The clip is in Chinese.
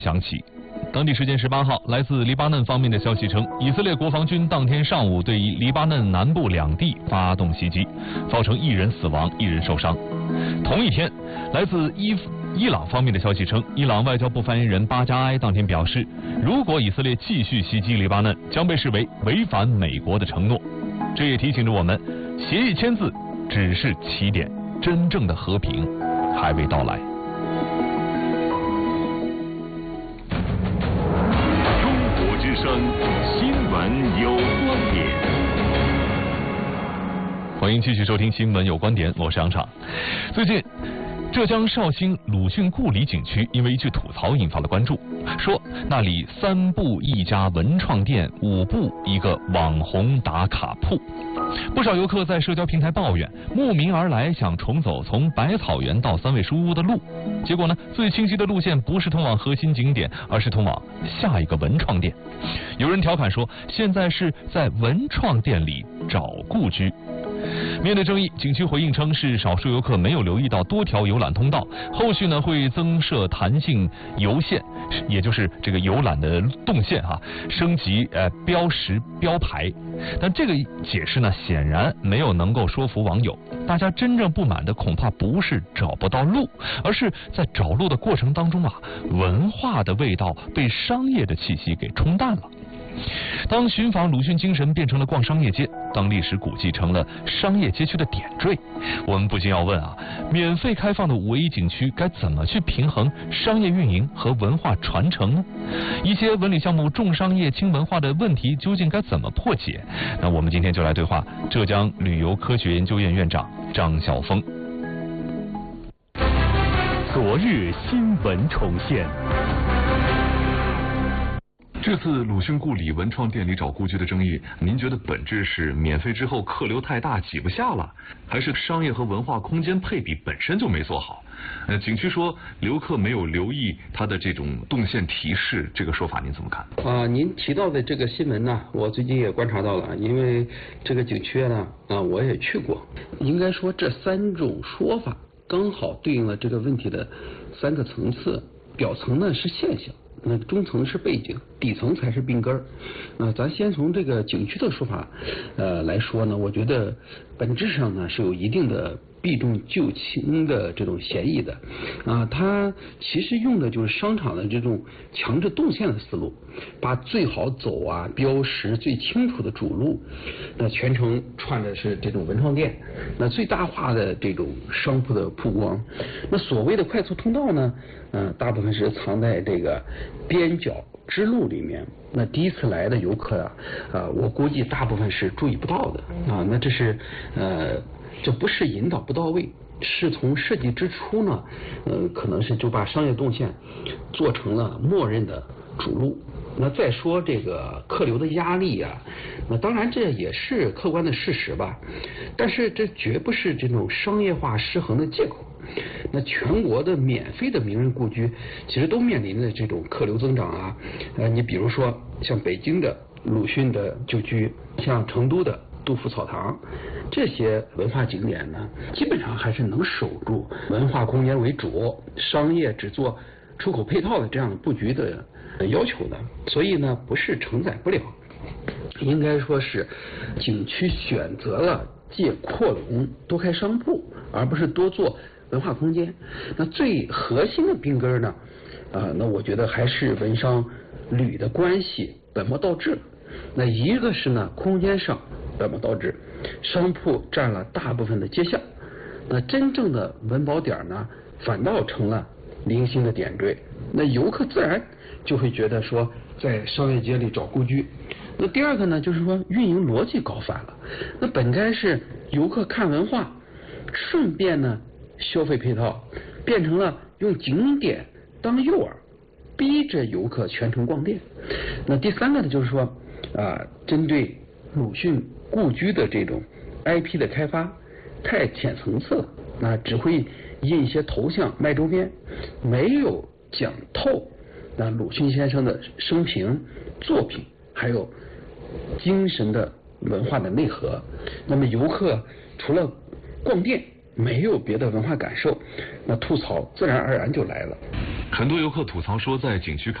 响起。当地时间18号，来自黎巴嫩方面的消息称，以色列国防军当天上午对黎巴嫩南部2地发动袭击，造成1人死亡，1人受伤。同一天，来自伊朗方面的消息称，伊朗外交部发言人巴加埃当天表示，如果以色列继续袭击黎巴嫩，将被视为违反美国的承诺。这也提醒着我们，协议签字只是起点，真正的和平还未到来。 新闻有观点， 欢迎继续收听新闻有观点，我是杨畅。最近，浙江绍兴鲁迅故里景区因为一句吐槽引发了关注，说那里3步一家文创店，5步一个网红打卡铺。不少游客在社交平台抱怨，慕名而来想重走从百草园到3味书屋的路，结果呢，最清晰的路线不是通往核心景点，而是通往下一个文创店。有人调侃说，现在是在文创店里找故居。面对争议，景区回应称是少数游客没有留意到多条游览通道，后续呢会增设弹性游线，也就是这个游览的动线升级标识标牌。但这个解释呢显然没有能够说服网友，大家真正不满的恐怕不是找不到路，而是在找路的过程当中文化的味道被商业的气息给冲淡了。当寻访鲁迅精神变成了逛商业街，当历史古迹成了商业街区的点缀，我们不禁要问免费开放的5A景区该怎么去平衡商业运营和文化传承呢？一些文旅项目重商业轻文化的问题究竟该怎么破解？那我们今天就来对话浙江旅游科学研究院院长张晓峰。 昨日新闻重现。 这次鲁迅故里文创店里找故居的争议，您觉得本质是免费之后客流太大挤不下了，还是商业和文化空间配比本身就没做好？景区说游客没有留意它的这种动线提示，这个说法您怎么看？ 您提到的这个新闻呢，我最近也观察到了，因为这个景区呢，我也去过。应该说这3种说法刚好对应了这个问题的3个层次，表层呢是现象。中层是背景，底层才是病根儿。咱先从这个景区的说法来说呢，我觉得本质上呢是有一定的避重就轻的这种嫌疑的。它其实用的就是商场的这种强制动线的思路，把最好走标识最清楚的主路，那全程串的是这种文创店，那最大化的这种商铺的曝光。那所谓的快速通道呢，大部分是藏在这个边角支路里面。那第一次来的游客我估计大部分是注意不到的那这是这不是引导不到位，是从设计之初呢，可能是就把商业动线做成了默认的主路。那再说这个客流的压力那当然这也是客观的事实吧，但是这绝不是这种商业化失衡的借口。那全国的免费的名人故居其实都面临着这种客流增长你比如说像北京的鲁迅的旧居，像成都的杜甫草堂，这些文化景点呢，基本上还是能守住文化空间为主，商业只做出口配套的这样布局的要求的，所以呢不是承载不了，应该说是景区选择了借扩容多开商铺，而不是多做文化空间。那最核心的病根呢那我觉得还是文商旅的关系本末倒置。那一个是呢空间上本末倒置，商铺占了大部分的街巷，那真正的文保点呢反倒成了零星的点缀，那游客自然就会觉得说在商业街里找故居。那第二个呢，就是说运营逻辑搞反了，那本该是游客看文化，顺便呢消费配套，变成了用景点当诱饵，逼着游客全程逛店。那第三个呢，就是说针对鲁迅故居的这种 IP 的开发太浅层次了，那只会印一些头像卖周边，没有讲透那鲁迅先生的生平作品还有精神的文化的内核，那么游客除了逛店没有别的文化感受，那吐槽自然而然就来了。 很多游客吐槽说，在景区